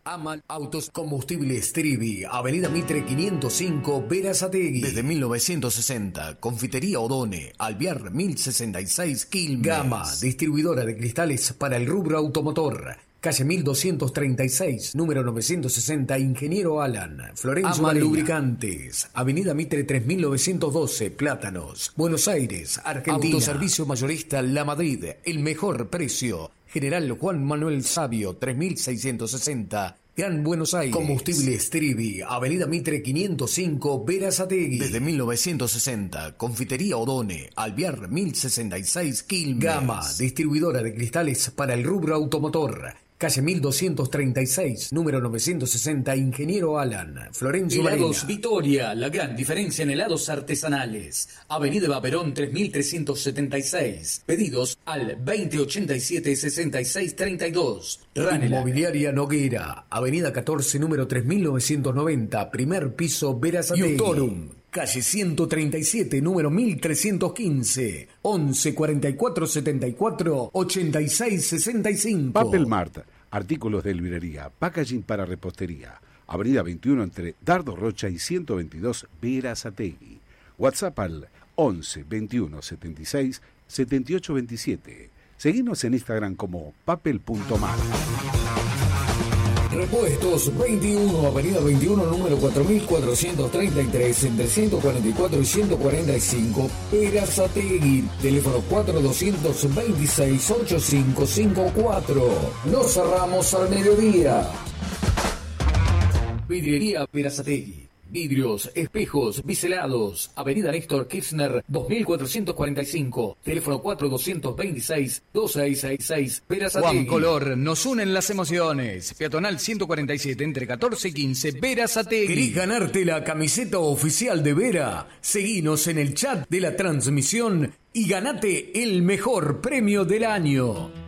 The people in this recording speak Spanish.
Amal Autos Combustibles Trivi, Avenida Mitre 505, Berazategui. Desde 1960, Confitería Odone, Alvear 1066, Quilmes. Gama, distribuidora de cristales para el rubro automotor. Calle 1236, número 960, Ingeniero Alan. Florencio Amal Lubricantes, Avenida Mitre 3912, Plátanos, Buenos Aires, Argentina. Autoservicio mayorista La Madrid, el mejor precio. General Juan Manuel Sabio, 3660, Gran Buenos Aires. Combustibles Trivi, Avenida Mitre 505, Berazategui. Desde 1960, Confitería Odone, Alvear 1066, Quilmes. Gama, distribuidora de cristales para el rubro automotor. Calle 1236, número 960, Ingeniero Alan. Florencio Helados Varela. Vitoria, la gran diferencia en helados artesanales. Avenida Baperón 3376. Pedidos al 2087-6632. Inmobiliaria Noguera, Avenida 14, número 3990, primer piso, Berazategui. Utorum, calle 137, número 1315, 11 44 74 86 65. Papel Mart, artículos de librería, packaging para repostería. Avenida 21 entre Dardo Rocha y 122, Berazategui. WhatsApp al 11 21 76 78 27. Seguimos en Instagram como papel.mart. Repuestos 21, Avenida 21, número 4433, entre 144 y 145, Berazategui. Teléfono 4226-8554. Nos cerramos al mediodía. Vidriería Berazategui. Vidrios, espejos, biselados. Avenida Néstor Kirchner, 2445. Teléfono 4226-2666. Berazategui. Juan Color, nos unen las emociones. Peatonal 147, entre 14 y 15. Berazategui. ¿Querés ganarte la camiseta oficial de Vera? Seguinos en el chat de la transmisión y ganate el mejor premio del año.